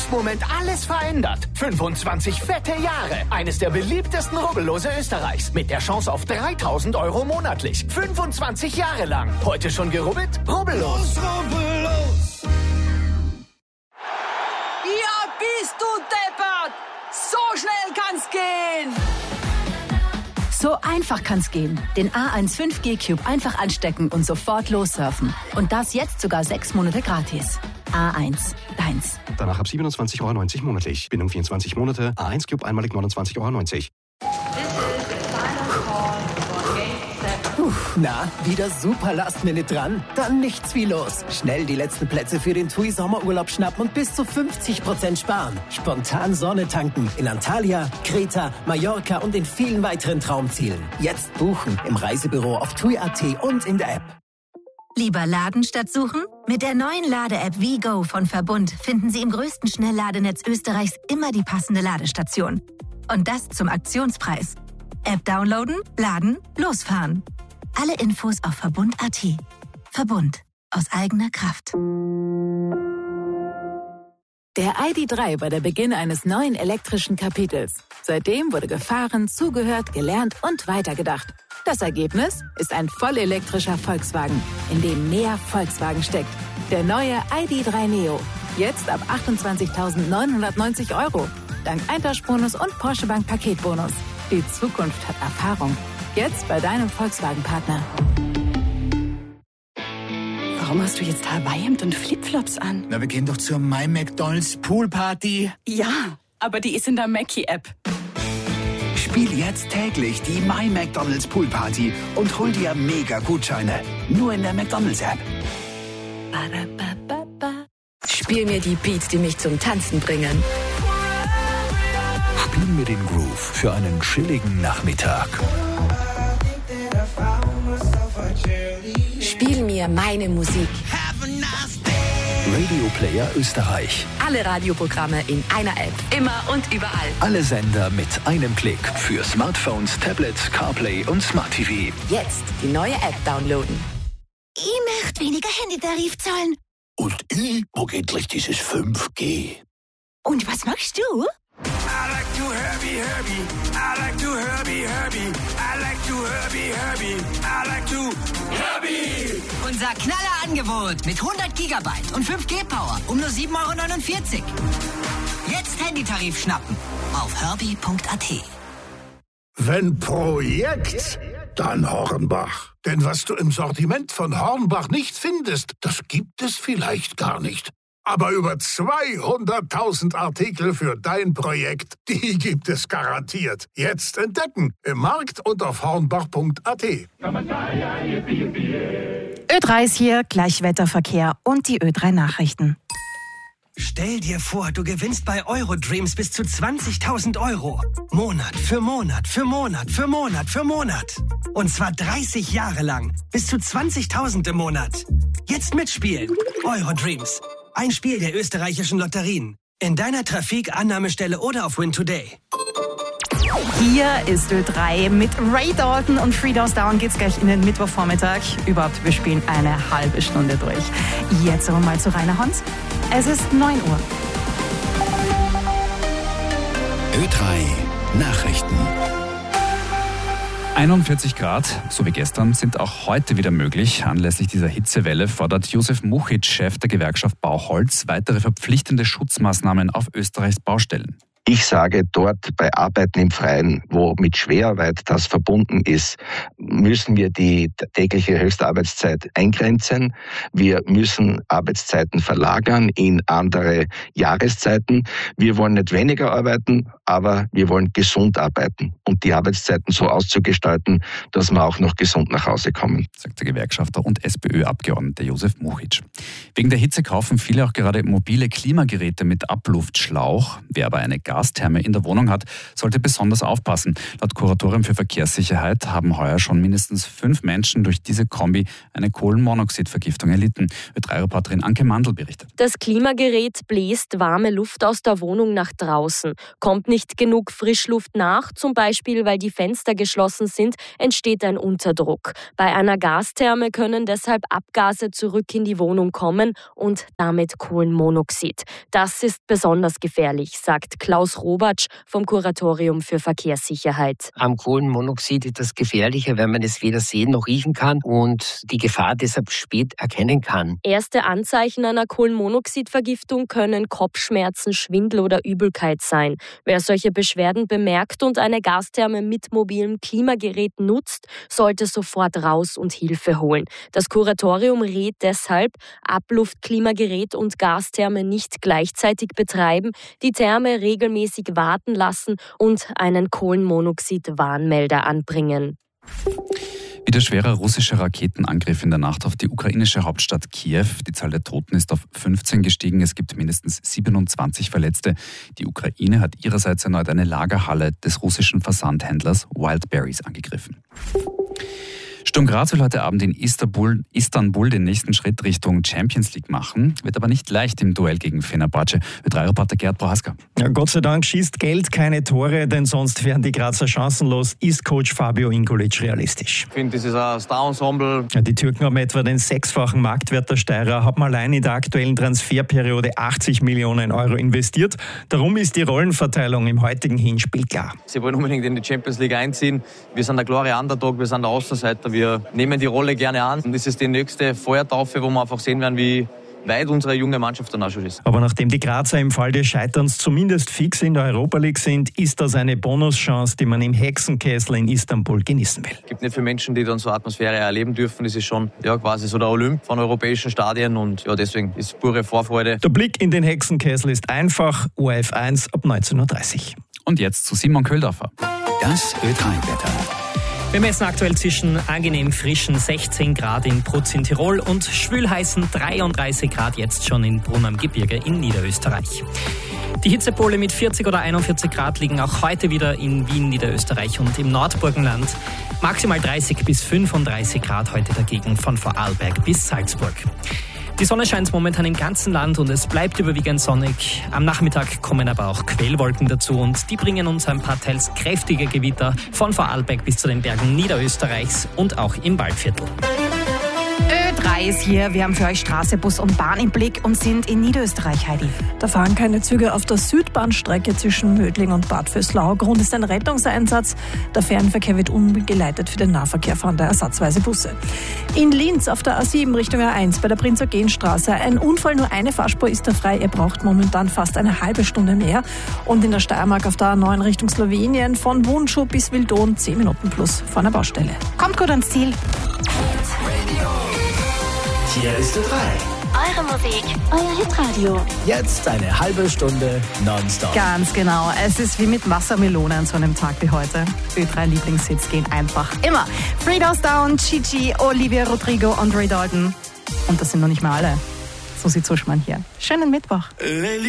Glücksmoment alles verändert. 25 fette Jahre. Eines der beliebtesten Rubbellose Österreichs. Mit der Chance auf 3.000 € monatlich. 25 Jahre lang. Heute schon gerubbelt? Rubbellos. Rubbellos. Ja, bist du deppert! So schnell kann's gehen! So einfach kann's gehen. Den A1 5G Cube einfach anstecken und sofort lossurfen. Und das jetzt sogar 6 Monate gratis. A1, deins. Danach ab 27,90 € monatlich. Bindung 24 Monate. A1 Cube einmalig 29,90 €. Na, wieder super Last-Minute dran? Dann nichts wie los. Schnell die letzten Plätze für den TUI Sommerurlaub schnappen und bis zu 50% sparen. Spontan Sonne tanken in Antalya, Kreta, Mallorca und in vielen weiteren Traumzielen. Jetzt buchen im Reisebüro auf TUI.at und in der App. Lieber laden statt suchen? Mit der neuen Lade-App WeGo von Verbund finden Sie im größten Schnellladenetz Österreichs immer die passende Ladestation. Und das zum Aktionspreis. App downloaden, laden, losfahren. Alle Infos auf Verbund.at. Verbund. Aus eigener Kraft. Der ID.3 war der Beginn eines neuen elektrischen Kapitels. Seitdem wurde gefahren, zugehört, gelernt und weitergedacht. Das Ergebnis ist ein vollelektrischer Volkswagen, in dem mehr Volkswagen steckt. Der neue ID.3 Neo. Jetzt ab 28.990 €. Dank Eintaschbonus und Porsche Bank Paketbonus. Die Zukunft hat Erfahrung. Jetzt bei deinem Volkswagen-Partner. Warum hast du jetzt Hawaii-Hemd und Flipflops an? Na, wir gehen doch zur My McDonald's Poolparty. Ja, aber die ist in der Mackie-App. Spiel jetzt täglich die My McDonald's Poolparty und hol dir Mega-Gutscheine. Nur in der McDonald's-App. Spiel mir die Beats, die mich zum Tanzen bringen. Spiel mir den Groove für einen chilligen Nachmittag. Spiel mir meine Musik. Radio Player Österreich. Alle Radioprogramme in einer App. Immer und überall. Alle Sender mit einem Klick. Für Smartphones, Tablets, CarPlay und Smart TV. Jetzt die neue App downloaden. Ich möchte weniger Handytarif zahlen. Und ich mag endlich dieses 5G. Und was machst du? I like to Herbie. I like to Herbie. I like to Herbie. I like to Herbie. Unser Knallerangebot mit 100 Gigabyte und 5G-Power um nur 7,49 €. Jetzt Handytarif schnappen auf herbie.at. Wenn Projekt, dann Hornbach. Denn was du im Sortiment von Hornbach nicht findest, das gibt es vielleicht gar nicht. Aber über 200.000 Artikel für dein Projekt, die gibt es garantiert. Jetzt entdecken im Markt und auf hornbach.at. Ö3 ist hier, gleich Wetterverkehr und die Ö3 Nachrichten. Stell dir vor, du gewinnst bei Eurodreams bis zu 20.000 €. Monat für Monat für Monat für Monat für Monat. Und zwar 30 Jahre lang. Bis zu 20.000 im Monat. Jetzt mitspielen. Eurodreams. Ein Spiel der österreichischen Lotterien. In deiner Trafik, Annahmestelle oder auf Win Today. Hier ist Ö3 mit Ray Dalton und Three Doors Down geht's gleich in den Mittwochvormittag. Überhaupt, wir spielen eine halbe Stunde durch. Jetzt aber mal zu Rainer Hans. Es ist 9 Uhr. Ö3 Nachrichten. 41 Grad, so wie gestern, sind auch heute wieder möglich. Anlässlich dieser Hitzewelle fordert Josef Muchitsch, Chef der Gewerkschaft Bauholz, weitere verpflichtende Schutzmaßnahmen auf Österreichs Baustellen. Ich sage, dort bei Arbeiten im Freien, wo mit Schwerarbeit das verbunden ist, müssen wir die tägliche Höchstarbeitszeit eingrenzen. Wir müssen Arbeitszeiten verlagern in andere Jahreszeiten. Wir wollen nicht weniger arbeiten, aber wir wollen gesund arbeiten und die Arbeitszeiten so auszugestalten, dass wir auch noch gesund nach Hause kommen. Sagt der Gewerkschafter und SPÖ-Abgeordnete Josef Muchitsch. Wegen der Hitze kaufen viele auch gerade mobile Klimageräte mit Abluftschlauch. Wer aber eine Gastherme in der Wohnung hat, sollte besonders aufpassen. Laut Kuratorium für Verkehrssicherheit haben heuer schon mindestens 5 Menschen durch diese Kombi eine Kohlenmonoxidvergiftung erlitten. Ö3-Reporterin Anke Mandl berichtet. Das Klimagerät bläst warme Luft aus der Wohnung nach draußen. Kommt nicht genug Frischluft nach, zum Beispiel weil die Fenster geschlossen sind, entsteht ein Unterdruck. Bei einer Gastherme können deshalb Abgase zurück in die Wohnung kommen und damit Kohlenmonoxid. Das ist besonders gefährlich, sagt Klaus Robatsch vom Kuratorium für Verkehrssicherheit. Am Kohlenmonoxid ist das Gefährliche, weil man es weder sehen noch riechen kann und die Gefahr deshalb spät erkennen kann. Erste Anzeichen einer Kohlenmonoxidvergiftung können Kopfschmerzen, Schwindel oder Übelkeit sein. Wer solche Beschwerden bemerkt und eine Gastherme mit mobilem Klimagerät nutzt, sollte sofort raus und Hilfe holen. Das Kuratorium rät deshalb, Abluftklimagerät und Gastherme nicht gleichzeitig betreiben, die Therme regelmäßig warten lassen und einen Kohlenmonoxid-Warnmelder anbringen. Wieder schwerer russischer Raketenangriff in der Nacht auf die ukrainische Hauptstadt Kiew. Die Zahl der Toten ist auf 15 gestiegen. Es gibt mindestens 27 Verletzte. Die Ukraine hat ihrerseits erneut eine Lagerhalle des russischen Versandhändlers Wildberries angegriffen. Sturm Graz will heute Abend in Istanbul den nächsten Schritt Richtung Champions League machen. Wird aber nicht leicht im Duell gegen Fenerbahce. Ö3-Reporter Gerd Prohaska. Ja, Gott sei Dank schießt Geld keine Tore, denn sonst wären die Grazer chancenlos. Ist Coach Fabio Ingulic realistisch? Ich finde, das ist ein Star-Ensemble. Ja, die Türken haben etwa den 6-fachen Marktwert der Steirer, haben allein in der aktuellen Transferperiode 80 Millionen Euro investiert. Darum ist die Rollenverteilung im heutigen Hinspiel klar. Sie wollen unbedingt in die Champions League einziehen. Wir sind der klare Underdog, wir sind der Außenseiter. Wir nehmen die Rolle gerne an. Und das ist die nächste Feuertaufe, wo wir einfach sehen werden, wie weit unsere junge Mannschaft dann auch schon ist. Aber nachdem die Grazer im Fall des Scheiterns zumindest fix in der Europa League sind, ist das eine Bonuschance, die man im Hexenkessel in Istanbul genießen will. Es gibt nicht viele Menschen, die dann so Atmosphäre erleben dürfen. Das ist schon quasi so der Olymp von europäischen Stadien und deswegen ist pure Vorfreude. Der Blick in den Hexenkessel ist einfach. ORF 1 ab 19.30 Uhr. Und jetzt zu Simon Köldorfer. Das Ö3-Wetter. Wir messen aktuell zwischen angenehm frischen 16 Grad in Prutz in Tirol und schwülheißen 33 Grad jetzt schon in Brunn am Gebirge in Niederösterreich. Die Hitzepole mit 40 oder 41 Grad liegen auch heute wieder in Wien, Niederösterreich und im Nordburgenland. Maximal 30 bis 35 Grad heute dagegen von Vorarlberg bis Salzburg. Die Sonne scheint momentan im ganzen Land und es bleibt überwiegend sonnig. Am Nachmittag kommen aber auch Quellwolken dazu und die bringen uns ein paar teils kräftige Gewitter von Vorarlberg bis zu den Bergen Niederösterreichs und auch im Waldviertel. Ö3 ist hier. Wir haben für euch Straße, Bus und Bahn im Blick und sind in Niederösterreich, Heidi. Da fahren keine Züge auf der Südbahnstrecke zwischen Mödling und Bad Vöslau. Grund ist ein Rettungseinsatz. Der Fernverkehr wird umgeleitet. Für den Nahverkehr fahren da ersatzweise Busse. In Linz auf der A7 Richtung A1 bei der Prinz-Eugen-Straße. Ein Unfall, nur eine Fahrspur ist da frei. Ihr braucht momentan fast eine halbe Stunde mehr. Und in der Steiermark auf der A9 Richtung Slowenien von Wunschow bis Wildon 10 Minuten plus vor einer Baustelle. Kommt gut ans Ziel. Hier ist Ö3. Eure Musik, euer Hitradio. Jetzt eine halbe Stunde nonstop. Ganz genau. Es ist wie mit Wassermelone an so einem Tag wie heute. Ö3 Lieblingshits gehen einfach immer. Frida's Down, Gigi, Olivia Rodrigo und Ray Dalton. Und das sind noch nicht mal alle. Susi Zuschmann hier. Schönen Mittwoch.